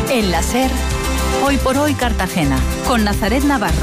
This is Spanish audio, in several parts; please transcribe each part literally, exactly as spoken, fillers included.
En la SER, Hoy por Hoy Cartagena, con Nazaret Navarro.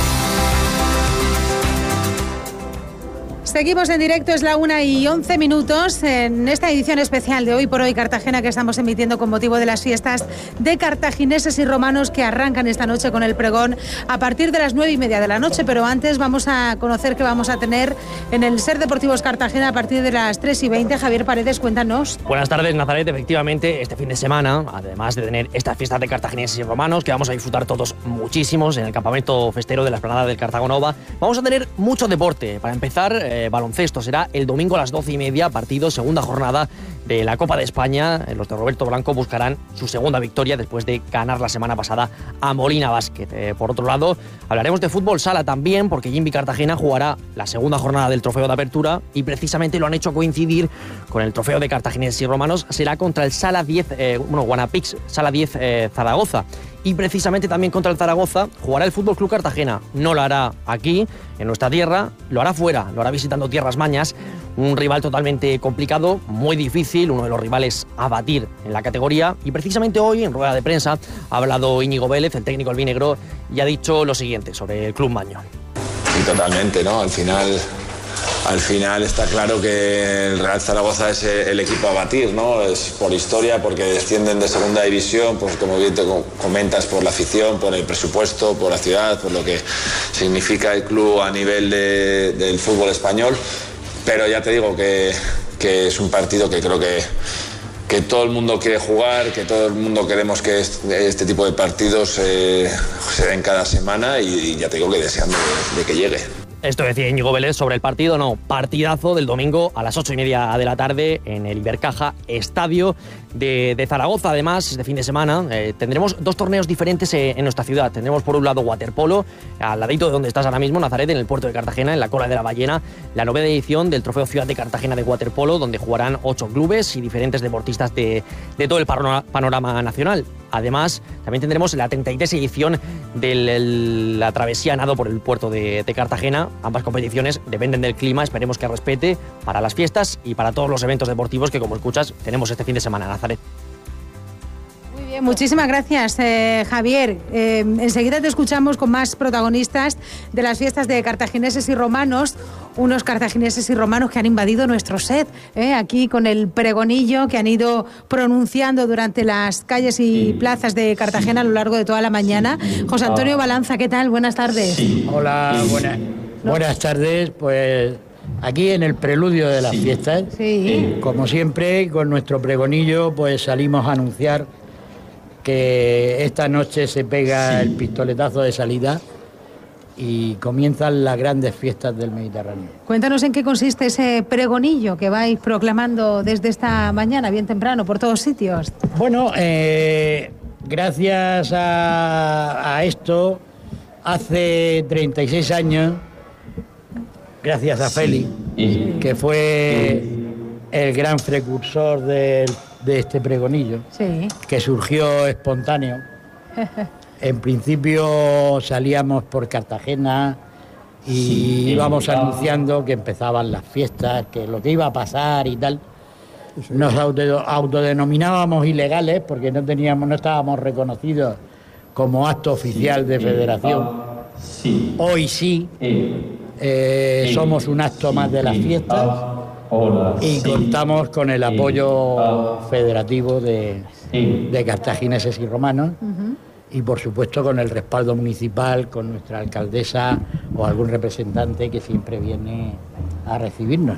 Seguimos en directo, es la una y once minutos en esta edición especial de Hoy por Hoy Cartagena que estamos emitiendo con motivo de las fiestas de cartagineses y romanos que arrancan esta noche con el pregón a partir de las nueve y media de la noche, pero antes vamos a conocer qué vamos a tener en el SER Deportivos Cartagena a partir de las tres y veinte. Javier Paredes, cuéntanos. Buenas tardes, Nazaret. Efectivamente, este fin de semana, además de tener estas fiestas de cartagineses y romanos que vamos a disfrutar todos muchísimos en el campamento festero de la explanada del Cartagonova, vamos a tener mucho deporte. Para empezar, eh, baloncesto. Será el domingo a las doce y media, partido, segunda jornada de la Copa de España. Los de Roberto Blanco buscarán su segunda victoria después de ganar la semana pasada a Molina Basket. Eh, por otro lado, hablaremos de fútbol sala también, porque Jimby Cartagena jugará la segunda jornada del trofeo de apertura y precisamente lo han hecho coincidir con el trofeo de cartagineses y romanos. Será contra el Sala diez, eh, bueno, Guanapix, Sala diez eh, Zaragoza. Y precisamente también contra el Zaragoza jugará el Fútbol Club Cartagena. No lo hará aquí, en nuestra tierra, lo hará fuera, lo hará visitando Tierras Mañas, un rival totalmente complicado, muy difícil, uno de los rivales a batir en la categoría. Y precisamente hoy, en rueda de prensa, ha hablado Íñigo Vélez, el técnico albinegro, y ha dicho lo siguiente sobre el Club Maño. Y totalmente, ¿no? Al final... Al final está claro que el Real Zaragoza es el equipo a batir, ¿no? Es por historia, porque descienden de segunda división, pues como bien te comentas, por la afición, por el presupuesto, por la ciudad, por lo que significa el club a nivel de, del fútbol español. Pero ya te digo que, que es un partido que creo que, que todo el mundo quiere jugar, que todo el mundo queremos que este, este tipo de partidos eh, se den cada semana y, y ya te digo que deseando de, de que llegue. Esto decía Íñigo Vélez sobre el partido, no, partidazo del domingo a las ocho y media de la tarde en el Ibercaja Estadio de, de Zaragoza. Además, este fin de semana eh, tendremos dos torneos diferentes eh, en nuestra ciudad. Tendremos por un lado waterpolo, al ladito de donde estás ahora mismo, Nazaret, en el puerto de Cartagena, en la Cola de la Ballena, la novena edición del Trofeo Ciudad de Cartagena de waterpolo, donde jugarán ocho clubes y diferentes deportistas de, de todo el panorama nacional. Además, también tendremos la treinta y tres edición de la travesía nado por el puerto de, de Cartagena. Ambas competiciones dependen del clima, esperemos que respete para las fiestas y para todos los eventos deportivos que, como escuchas, tenemos este fin de semana, Nazaret. Muy bien, muchísimas gracias, eh, Javier. Eh, enseguida te escuchamos con más protagonistas de las fiestas de cartagineses y romanos, unos cartagineses y romanos que han invadido nuestro set, eh, aquí con el pregonillo que han ido pronunciando durante las calles y plazas de Cartagena a lo largo de toda la mañana. José Antonio Balanza, ¿qué tal? Buenas tardes. Hola, buenas, buenas tardes. Pues aquí en el preludio de las fiestas, sí. Como siempre, con nuestro pregonillo, pues salimos a anunciar que esta noche se pega el pistoletazo de salida y comienzan las grandes fiestas del Mediterráneo. Cuéntanos en qué consiste ese pregonillo que vais proclamando desde esta mañana, bien temprano, por todos sitios. Bueno, eh, gracias a, a esto, hace treinta y seis años, gracias a Félix, que fue el gran precursor de, de este pregonillo, sí. que surgió espontáneo. En principio salíamos por Cartagena y sí, íbamos anunciando que empezaban las fiestas, que lo que iba a pasar y tal. Nos auto, autodenominábamos ilegales porque no teníamos, no estábamos reconocidos como acto oficial de federación. Hoy sí, eh, somos un acto más de las fiestas y contamos con el apoyo federativo de, de cartagineses y romanos. Uh-huh. Y por supuesto con el respaldo municipal, con nuestra alcaldesa o algún representante que siempre viene a recibirnos.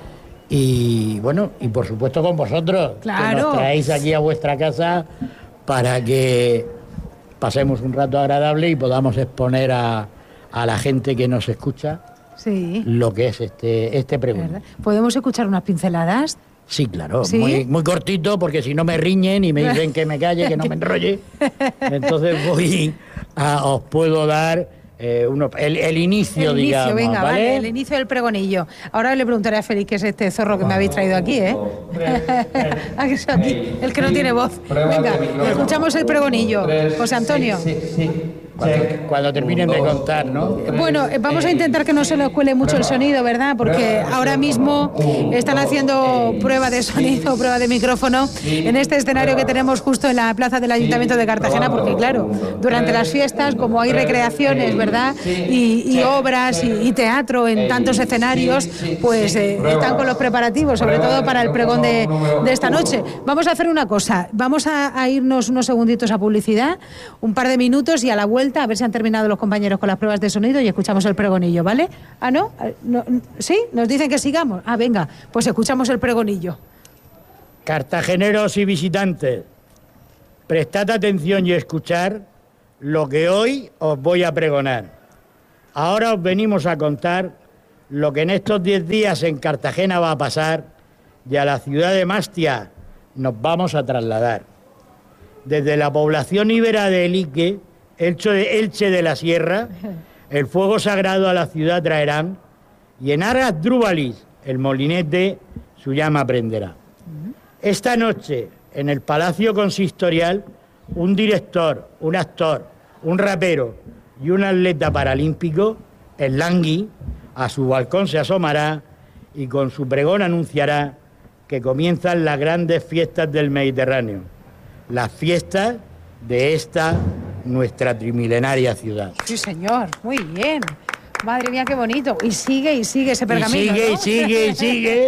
Y bueno, y por supuesto con vosotros, claro, que nos traéis aquí a vuestra casa para que pasemos un rato agradable y podamos exponer a, a la gente que nos escucha, sí, lo que es este, este pregón. ¿Podemos escuchar unas pinceladas? Sí, claro, ¿sí? Muy, muy cortito, porque si no me riñen y me dicen que me calle, que no me enrolle. Entonces voy a, os puedo dar eh, uno, el, el inicio, el digamos. Inicio, venga, ¿vale? vale, el inicio del pregonillo. Ahora le preguntaré a Félix qué es este zorro que me habéis traído aquí, ¿eh? aquí, el que no tiene voz. Venga, escuchamos el pregonillo. José Antonio. Sí, sí, sí. Cuando, cuando terminen de contar, ¿no? Bueno, eh, vamos a intentar que no se nos cuele mucho el sonido, ¿verdad? Porque ahora mismo están haciendo prueba de sonido, prueba de micrófono en este escenario que tenemos justo en la plaza del Ayuntamiento de Cartagena, porque claro, durante las fiestas, como hay recreaciones, ¿verdad? Y, y obras y, y teatro en tantos escenarios, pues eh, están con los preparativos, sobre todo para el pregón de, de esta noche. Vamos a hacer una cosa, vamos a, a irnos unos segunditos a publicidad, un par de minutos y a la vuelta a ver si han terminado los compañeros con las pruebas de sonido y escuchamos el pregonillo, ¿vale? ¿Ah, no? ¿No? ¿Sí? ¿Nos dicen que sigamos? Ah, venga, pues escuchamos el pregonillo. Cartageneros y visitantes, prestad atención y escuchar lo que hoy os voy a pregonar. Ahora os venimos a contar lo que en estos diez días en Cartagena va a pasar y a la ciudad de Mastia nos vamos a trasladar. Desde la población íbera de Elique, Elche de, Elche de la Sierra, el fuego sagrado a la ciudad traerán, y en Arras Drúbalis, el molinete, su llama prenderá. Esta noche, en el Palacio Consistorial, un director, un actor, un rapero y un atleta paralímpico, el Langui, a su balcón se asomará y con su pregón anunciará que comienzan las grandes fiestas del Mediterráneo, las fiestas de esta nuestra trimilenaria ciudad. Sí, señor, muy bien. Madre mía, qué bonito. Y sigue y sigue ese pergamino. Y sigue, ¿no? y sigue, y sigue.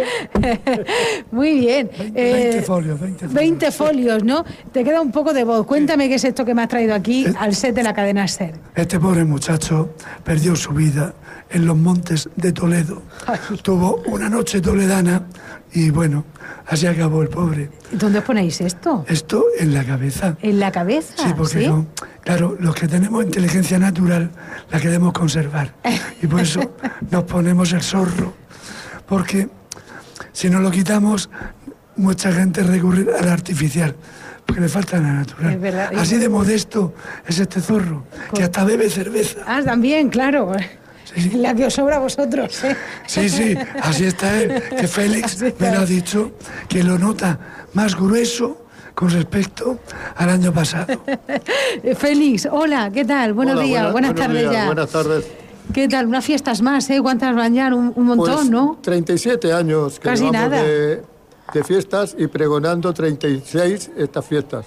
Muy bien. veinte, veinte folios, veinte folios. veinte folios, ¿no? Te queda un poco de voz. Cuéntame qué es esto que me has traído aquí Eh, al set de la cadena SER. Este pobre muchacho perdió su vida en los montes de Toledo. Tuvo una noche toledana y bueno, así acabó el pobre. ¿Dónde os ponéis esto? Esto en la cabeza. ¿En la cabeza? Sí, porque ¿Sí? no- claro, los que tenemos inteligencia natural la queremos conservar. Y por eso nos ponemos el zorro. Porque si nos lo quitamos, mucha gente recurre al artificial. Porque le falta la natural. Es verdad. Así de modesto es este zorro, que hasta bebe cerveza. Ah, también, claro. Sí. La que os sobra a vosotros, ¿eh? Sí, sí, así está él. Que Félix Así está me lo él. ha dicho, que lo nota más grueso con respecto al año pasado. Eh, Félix, hola, ¿qué tal? Buenos Hola, días, buenas, buena- buenos tardes días, ya. Buenas tardes. ¿Qué tal? Unas fiestas más, ¿eh? ¿Cuántas van ya? Un, un montón, Pues ¿no? treinta y siete años que Casi llevamos nada. de, de fiestas y pregonando treinta y seis estas fiestas.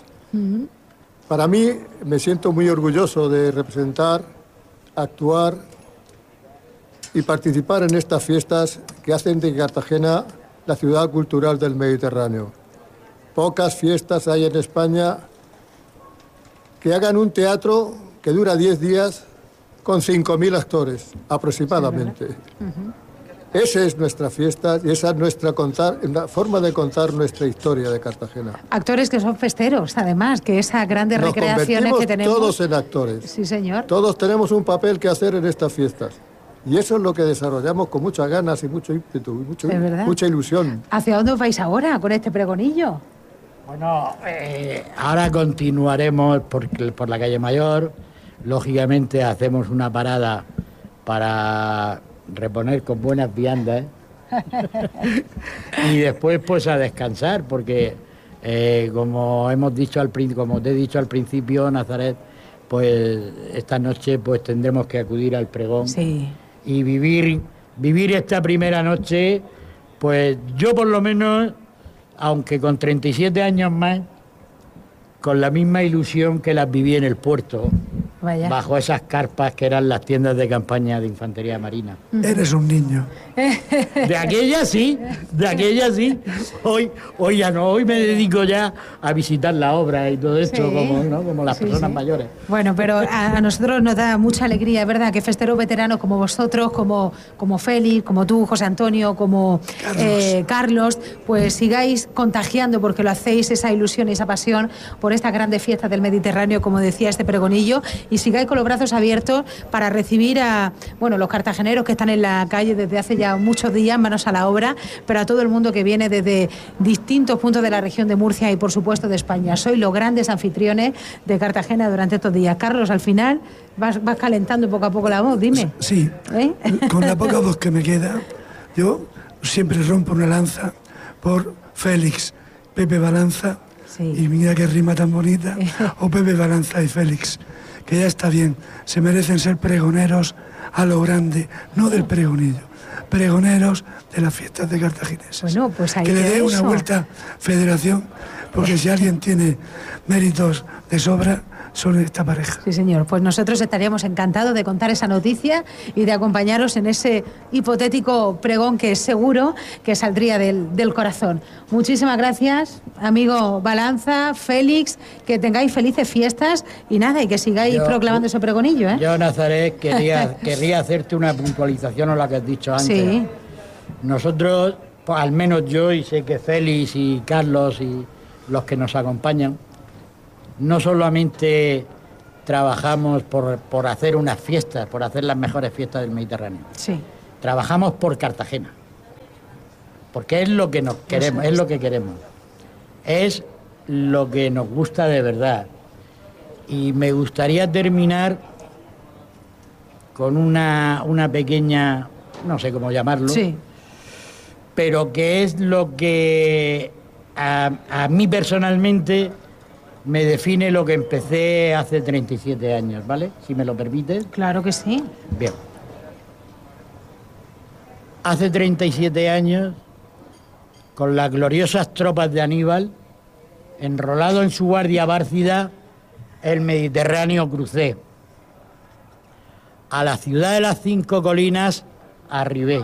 Para mí me siento muy orgulloso de representar, actuar y participar en estas fiestas que hacen de Cartagena la ciudad cultural del Mediterráneo. Pocas fiestas hay en España que hagan un teatro que dura diez días con cinco mil actores aproximadamente. Esa es nuestra fiesta y esa es nuestra contar, la forma de contar nuestra historia de Cartagena. Actores que son festeros, además, que esas grandes Nos recreaciones convertimos que tenemos. todos en actores. Sí, señor. Todos tenemos un papel que hacer en estas fiestas. Y eso es lo que desarrollamos con muchas ganas y mucho ímpetu, y mucho- Es verdad. mucha ilusión. ¿Hacia dónde os vais ahora con este pregonillo? Bueno, eh, ahora continuaremos por, por la calle Mayor. Lógicamente hacemos una parada para reponer con buenas viandas y después pues a descansar porque eh, como hemos dicho al prin- como te he dicho al principio, Nazaret, pues esta noche pues tendremos que acudir al pregón Sí. y vivir vivir esta primera noche, pues yo por lo menos, aunque con treinta y siete años más, con la misma ilusión que las viví en el puerto, Vaya. bajo esas carpas que eran las tiendas de campaña de Infantería Marina. Eres un niño. De aquella sí, de aquella sí. Hoy, hoy ya no, hoy me dedico ya a visitar la obra y todo esto, Sí. como, ¿no? como las Sí, personas sí. mayores. Bueno, pero a, a nosotros nos da mucha alegría, es verdad, que festeros veteranos como vosotros, como, como Félix, como tú, José Antonio, como Carlos. eh, Carlos, pues sigáis contagiando, porque lo hacéis, esa ilusión y esa pasión por estas grandes fiestas del Mediterráneo, como decía este pregonillo, y sigáis con los brazos abiertos para recibir a, bueno, los cartageneros que están en la calle desde hace ya muchos días, manos a la obra, pero a todo el mundo que viene desde distintos puntos de la región de Murcia y, por supuesto, de España. Sois los grandes anfitriones de Cartagena durante estos días. Carlos, al final vas, vas calentando poco a poco la voz, dime. Sí, ¿Eh? con la poca voz que me queda, yo siempre rompo una lanza por Félix, Pepe Balanza, Sí. y mira qué rima tan bonita, o Pepe Balanza y Félix. que ya está bien, se merecen ser pregoneros a lo grande, no del pregonillo, pregoneros de las fiestas de Cartagineses. Bueno, pues ahí que le dé eso. una vuelta Federación, porque si alguien tiene méritos de sobra, son esta pareja. Sí, señor. Pues nosotros estaríamos encantados de contar esa noticia y de acompañaros en ese hipotético pregón que es seguro que saldría del, del corazón. Muchísimas gracias, amigo Balanza, Félix, que tengáis felices fiestas y nada, y que sigáis yo, proclamando ese pregonillo, ¿eh? Yo, Nazaret, quería, querría hacerte una puntualización a la que has dicho antes. Sí. Nosotros, pues, al menos yo, y sé que Félix y Carlos y los que nos acompañan, no solamente trabajamos por, por hacer unas fiestas, por hacer las mejores fiestas del Mediterráneo. Sí. Trabajamos por Cartagena. Porque es lo que nos queremos, es lo que queremos. Es lo que nos gusta de verdad. Y me gustaría terminar con una, una pequeña, no sé cómo llamarlo, sí, pero que es lo que a, a mí personalmente me define lo que empecé hace treinta y siete años, ¿vale? Si me lo permites. Claro que sí. Bien. Hace treinta y siete años, con las gloriosas tropas de Aníbal, enrolado en su guardia bárcida, el Mediterráneo crucé. A la ciudad de las cinco colinas arribé.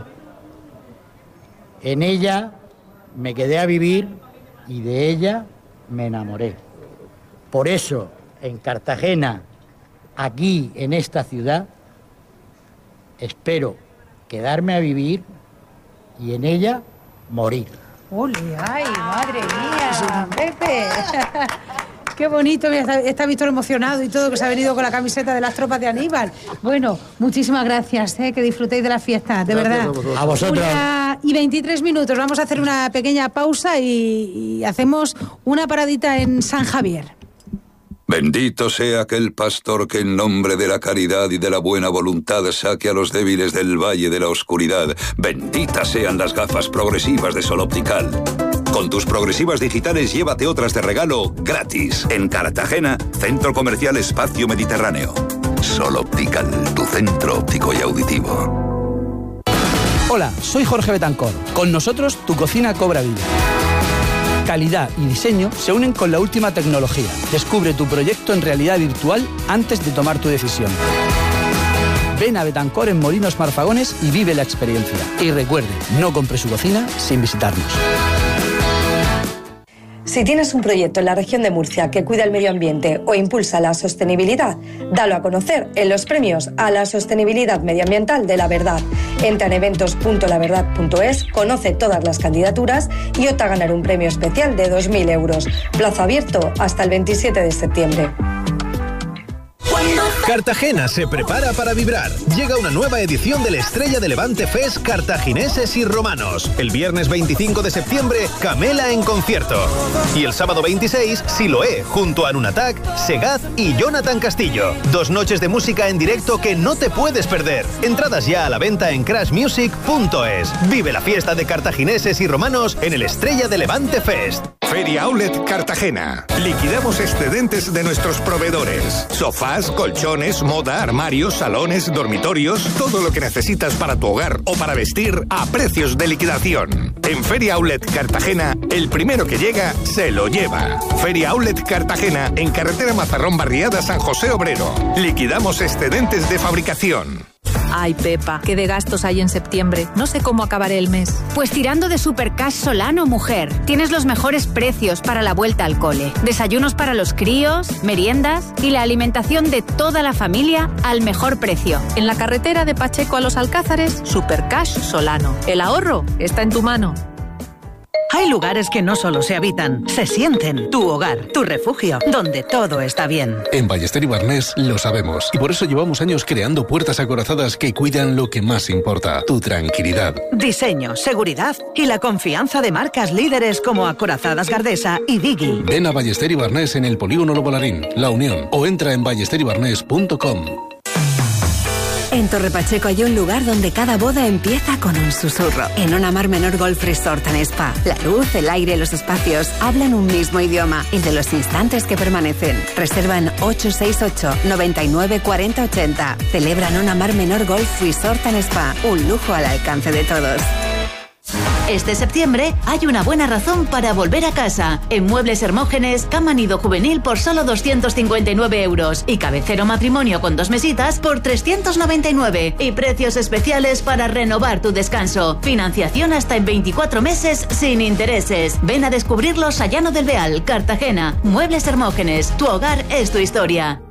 En ella me quedé a vivir y de ella me enamoré. Por eso, en Cartagena, aquí, en esta ciudad, espero quedarme a vivir y en ella morir. ¡Ole! ¡Ay, madre mía! ¡Pepe! ¡Qué bonito! Mira, está Víctor emocionado y todo, que se ha venido con la camiseta de las tropas de Aníbal. Bueno, muchísimas gracias, ¿eh? Que disfrutéis de la fiesta, de Gracias verdad. a vosotros. A vosotros. Una y veintitrés minutos. Vamos a hacer una pequeña pausa y, y hacemos una paradita en San Javier. Bendito sea aquel pastor que en nombre de la caridad y de la buena voluntad saque a los débiles del valle de la oscuridad. Benditas sean las gafas progresivas de Sol Optical. Con tus progresivas digitales llévate otras de regalo gratis. En Cartagena, Centro Comercial Espacio Mediterráneo. Sol Optical, tu centro óptico y auditivo. Hola, soy Jorge Betancor. Con nosotros tu cocina cobra vida. Calidad y diseño se unen con la última tecnología. Descubre tu proyecto en realidad virtual antes de tomar tu decisión. Ven a Betancor en Molinos Marfagones y vive la experiencia. Y recuerde, no compre su cocina sin visitarnos. Si tienes un proyecto en la región de Murcia que cuida el medio ambiente o impulsa la sostenibilidad, dalo a conocer en los premios a la sostenibilidad medioambiental de La Verdad. Entra en eventos punto la verdad punto es, conoce todas las candidaturas y opta a ganar un premio especial de dos mil euros. Plazo abierto hasta el veintisiete de septiembre. Cartagena se prepara para vibrar. Llega una nueva edición del Estrella de Levante Fest Cartagineses y Romanos. El viernes veinticinco de septiembre, Camela en concierto. Y el sábado veintiséis, Siloé, junto a Nunatak, Segaz y Jonathan Castillo. Dos noches de música en directo que no te puedes perder. Entradas ya a la venta en crash music punto es. Vive la fiesta de cartagineses y romanos en el Estrella de Levante Fest. Feria Outlet Cartagena. Liquidamos excedentes de nuestros proveedores. Sofás, colchones, moda, armarios, salones, dormitorios, todo lo que necesitas para tu hogar o para vestir a precios de liquidación. En Feria Outlet Cartagena, el primero que llega se lo lleva. Feria Outlet Cartagena, en carretera Mazarrón Barriada San José Obrero. Liquidamos excedentes de fabricación. Ay, Pepa, qué de gastos hay en septiembre. No sé cómo acabaré el mes. Pues tirando de Supercash Solano, mujer. Tienes los mejores precios para la vuelta al cole. Desayunos para los críos, meriendas y la alimentación de toda la familia al mejor precio. En la carretera de Pacheco a Los Alcázares, Supercash Solano. El ahorro está en tu mano. Hay lugares que no solo se habitan, se sienten. Tu hogar, tu refugio, donde todo está bien. En Ballester y Barnés lo sabemos y por eso llevamos años creando puertas acorazadas que cuidan lo que más importa, tu tranquilidad. Diseño, seguridad y la confianza de marcas líderes como Acorazadas Gardesa y Digi. Ven a Ballester y Barnés en el Polígono Lobolarín, La Unión o entra en ballester y barnés punto com. En En Torre Pacheco hay un lugar donde cada boda empieza con un susurro. En Ona Mar Menor Golf Resort and Spa. La luz, el aire, los espacios hablan un mismo idioma, el de los instantes que permanecen. Reservan ocho seis ocho, noventa y nueve, cuarenta, ochenta. Celebran Ona Mar Menor Golf Resort and Spa. Un lujo al alcance de todos. Este septiembre hay una buena razón para volver a casa. En Muebles Hermógenes, cama nido juvenil por solo doscientos cincuenta y nueve euros y cabecero matrimonio con dos mesitas por trescientos noventa y nueve. Y precios especiales para renovar tu descanso. Financiación hasta en veinticuatro meses sin intereses. Ven a descubrirlos a Llano del Beal, Cartagena. Muebles Hermógenes, tu hogar es tu historia.